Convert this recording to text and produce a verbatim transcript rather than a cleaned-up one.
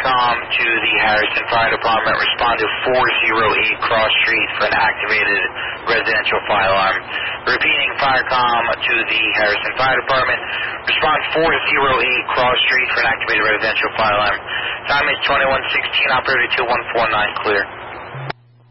FireCom to the Harrison Fire Department. Respond to four oh eight Cross Street for an activated residential fire alarm. Repeating, FireCom to the Harrison Fire Department. Respond four oh eight Cross Street for an activated residential fire alarm. Time is twenty-one sixteen. Operator two one four nine, clear.